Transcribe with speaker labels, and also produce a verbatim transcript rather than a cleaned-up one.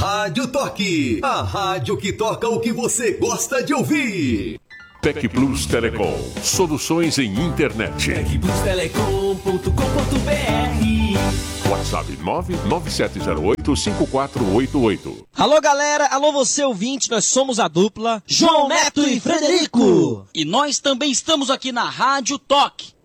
Speaker 1: Rádio Toque, a rádio que toca o que você gosta de ouvir.
Speaker 2: Tec Plus Telecom, soluções em internet.
Speaker 3: tec plus telecom ponto com ponto b r.
Speaker 2: WhatsApp nove nove sete zero oito cinco quatro oito oito.
Speaker 4: Alô galera, alô você ouvinte, nós somos a dupla João Neto e Frederico.
Speaker 5: E nós também estamos aqui na Rádio Toque.